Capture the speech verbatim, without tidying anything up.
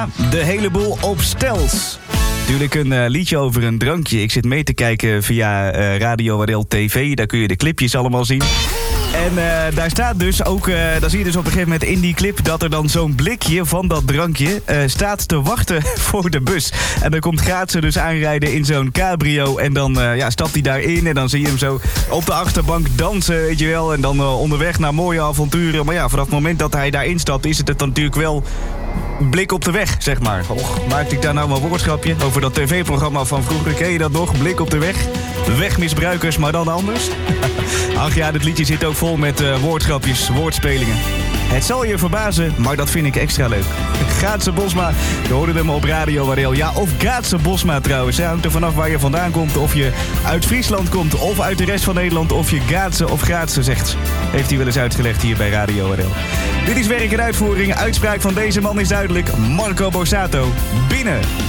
Bosma, de hele boel op stels. Natuurlijk een uh, liedje over een drankje. Ik zit mee te kijken via uh, Radio Wadel T V. Daar kun je de clipjes allemaal zien. En uh, daar staat dus ook, uh, daar zie je dus op een gegeven moment in die clip... dat er dan zo'n blikje van dat drankje uh, staat te wachten voor de bus. En dan komt Gaatse dus aanrijden in zo'n cabrio... en dan uh, ja, stapt hij daarin en dan zie je hem zo op de achterbank dansen, weet je wel... en dan uh, onderweg naar mooie avonturen. Maar ja, vanaf het moment dat hij daarin stapt... is het het dan natuurlijk wel blik op de weg, zeg maar. Och, maakte ik daar nou maar een woordschapje over dat tv-programma van vroeger? Ken je dat nog? Blik op de weg? Wegmisbruikers, maar dan anders? Ach ja, dit liedje zit ook vol met uh, woordgrapjes, woordspelingen. Het zal je verbazen, maar dat vind ik extra leuk. Gaatse Bosma, je hoorde hem op Radio Wadel. Ja, of Gaatse Bosma trouwens. Het hangt er vanaf waar je vandaan komt. Of je uit Friesland komt, of uit de rest van Nederland. Of je Gaatse of Gaatse zegt. Heeft hij wel eens uitgelegd hier bij Radio Wadel. Dit is werk en uitvoering. Uitspraak van deze man is duidelijk. Marco Borsato. Binnen.